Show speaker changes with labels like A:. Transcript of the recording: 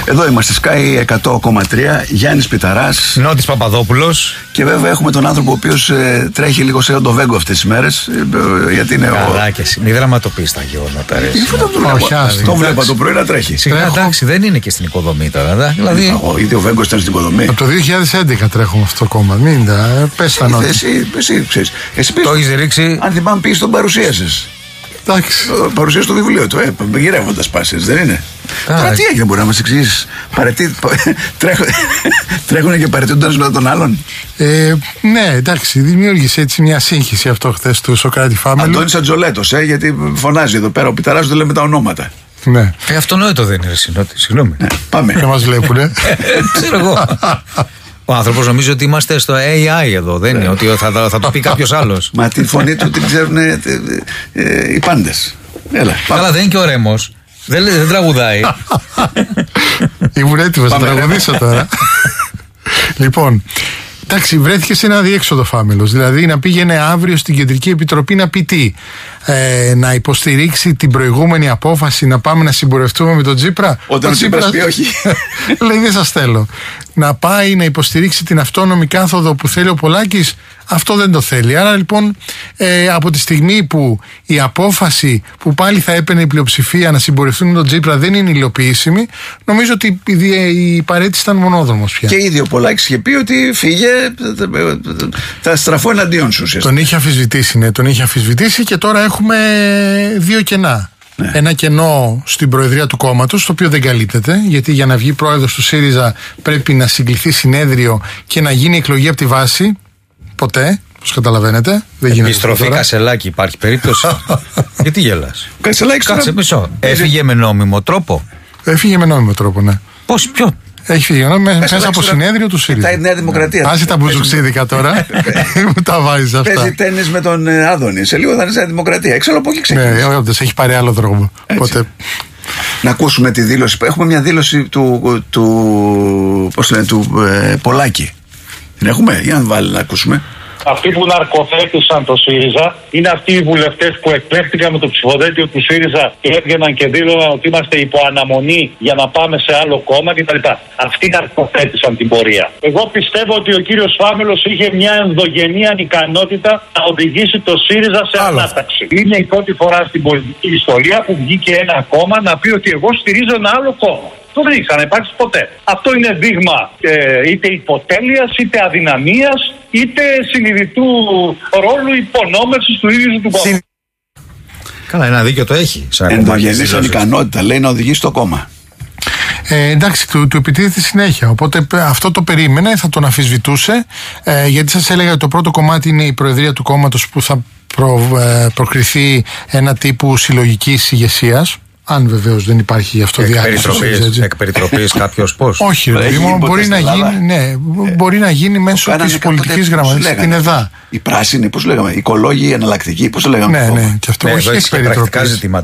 A: Εδώ είμαστε, Sky 100,3, Γιάννης Πιταράς,
B: Νότης Παπαδόπουλος.
A: Και βέβαια έχουμε τον άνθρωπο ο οποίος τρέχει λίγο σε Ροντοβέγκο αυτές τις μέρες. Γιατί είναι
B: καλά και εσύ, μη δραματοποιείς τα γεγονότα.
A: Το βλέπα το πρωί να τρέχει.
B: Σιγά, εντάξει, δεν είναι και στην οικοδομή τώρα. Δηλαδή...
A: Είτε ο Βέγκος ήταν στην οικοδομή.
C: Από το 2011 τρέχουμε αυτό το κόμμα. Μην τα πες τα νότια.
A: Εσύ ξέρεις.
B: Το έχεις ρίξει.
A: Αν θυμάμαι, πήγες τον παρουσίασες. Παρουσίασε το βιβλίο του, γυρεύοντας πάσες, δεν είναι? Τώρα τι έγινε, μπορεί να μας εξηγήσεις? Τρέχουνε και παρετούνται ένας μετά τον άλλον.
C: Ναι, εντάξει, δημιούργησε έτσι μια σύγχυση αυτό χθες του Σοκράτη Φάμελου.
A: Αντώνης Ατζολέτος, γιατί φωνάζει εδώ πέρα ο Πιταράς, του λέμε τα ονόματα.
C: Ναι.
B: Αυτονόητο δεν είναι, συγγνώμη.
A: Πάμε.
C: Δεν μας βλέπουνε.
B: Ξέρω εγώ. Ο άνθρωπος νομίζει ότι είμαστε στο AI εδώ, δεν είναι ότι θα το πει κάποιος άλλος.
A: Μα τη φωνή του την ξέρουν οι πάντες. Έλα.
B: Καλά, δεν είναι και ο Ρέμος. Δεν τραγουδάει.
C: Ήμουν έτοιμος να τραγουδήσω τώρα. Λοιπόν, εντάξει, βρέθηκε σε ένα διέξοδο Φάμελος. Δηλαδή να πήγαινε αύριο στην Κεντρική Επιτροπή να πει τι? Να υποστηρίξει την προηγούμενη απόφαση να πάμε να συμπορευτούμε με τον Τσίπρα.
A: Όταν ο Τσίπρας πει όχι.
C: Λέει δεν σας θέλω. Να πάει να υποστηρίξει την αυτόνομη κάθοδο που θέλει ο Πολάκης. Αυτό δεν το θέλει. Άρα λοιπόν από τη στιγμή που η απόφαση που πάλι θα έπαιρνε η πλειοψηφία να συμπορευτούν με τον Τσίπρα δεν είναι υλοποιήσιμη, νομίζω ότι η παρέτηση ήταν μονόδρομος πια.
A: Και ήδη ο Πολάκης είχε πει ότι φύγε, θα στραφώ εναντίον σου.
C: Τον είχε αμφισβητήσει, ναι, τον είχε αμφισβητήσει και τώρα έχουμε δύο κενά. Ναι. Ένα κενό στην προεδρία του κόμματος, το οποίο δεν καλύπτεται, γιατί για να βγει πρόεδρος του ΣΥΡΙΖΑ πρέπει να συγκληθεί συνέδριο και να γίνει εκλογή από τη βάση. Ποτέ, όπως καταλαβαίνετε.
B: Επιστροφή Κασελάκη, υπάρχει περίπτωση? Γιατί γελάς?
A: Κασελάκη,
B: κάτσε μισό. Έφυγε με νόμιμο τρόπο.
C: Έφυγε με νόμιμο τρόπο, ναι.
B: Πώς, ποιο?
C: Έχει φύγει μέσα από συνέδριο του ΣΥΡΙΖΑ.
A: Τα Νέα Δημοκρατία.
C: Άσε τα μπουζουξίδικα τώρα. Μου τα βάζεις αυτά.
A: Παίζει τένις με τον Άδωνη. Σε λίγο θα είναι Νέα Δημοκρατία. Ξέρω από εκεί ξεκινήσει.
C: Ναι, όντως έχει πάρει άλλο δρόμο. Οπότε...
A: Να ακούσουμε τη δήλωση. Έχουμε μια δήλωση του Πολάκη. Την έχουμε? Για να βάλει να ακούσουμε.
D: Αυτοί που ναρκοθέτησαν το ΣΥΡΙΖΑ είναι αυτοί οι βουλευτές που εκλέχτηκαν με το ψηφοδέλτιο του ΣΥΡΙΖΑ και έβγαιναν και δήλωναν ότι είμαστε υπό αναμονή για να πάμε σε άλλο κόμμα κτλ. Αυτοί ναρκοθέτησαν την πορεία. Εγώ πιστεύω ότι ο κύριος Φάμελος είχε μια ενδογενή ανικανότητα να οδηγήσει το ΣΥΡΙΖΑ σε ανάταξη. Είναι η πρώτη φορά στην πολιτική ιστορία που βγήκε ένα κόμμα να πει ότι εγώ στηρίζω ένα άλλο κόμμα. Το δεν έχει ξαναυπάρξει ποτέ. Αυτό είναι δείγμα είτε υποτέλειας, είτε αδυναμίας, είτε συνειδητού ρόλου υπονόμευσης του ίδιου του κόμματος.
B: Καλά, ένα δίκιο το έχει.
A: Ενδογενής ανικανότητα, λέει, να οδηγήσει το κόμμα.
C: Εντάξει, του επιτίθεται συνέχεια. Οπότε αυτό το περίμενε, θα τον αμφισβητούσε. Γιατί σας έλεγα ότι το πρώτο κομμάτι είναι η προεδρία του κόμματος που θα προκριθεί ένα τύπου συλλογικής ηγεσίας. Αν βεβαίως δεν υπάρχει αυτοδιάκριση.
B: Εκ περιτροπής κάποιος πώς?
C: Όχι, μπορεί να γίνει μέσω της πολιτικής γραμματείας. Την ΕΔΑ.
A: Οι πράσινοι, πώς λέγαμε, οι οικολόγοι, οι εναλλακτικοί, πώς το λέγαμε?
C: Ναι, και αυτό όχι εκ περιτροπής.